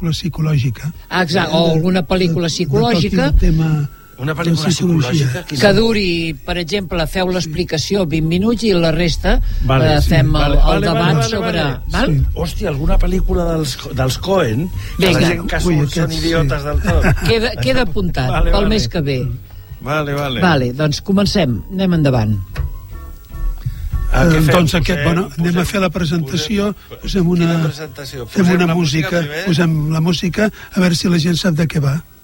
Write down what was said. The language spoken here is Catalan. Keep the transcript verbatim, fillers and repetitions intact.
pel·lícula psicològica. Ah, exacte, o alguna pel·lícula psicològica. Tema una pel·lícula psicològica que duri, per exemple, feu l'explicació vint minuts i la resta vale, eh, fem sí. el, vale, el vale, debat vale, sobre... vale. Val? Sí. Hòstia, alguna pel·lícula dels, dels Coen, que Vinga. la gent que surt Ui, són aquests, idiotes sí. del tot. Queda, queda apuntat Vale, pel vale. mes que ve. Vale, vale. Vale, doncs comencem, anem endavant. Ah, Eh, què fem? doncs aquest, Posem- bueno, anem a fer la presentació, posem una, Quina presentació? fem Posem una la música música, primer? posem la música, a veure si la gent sap de què va.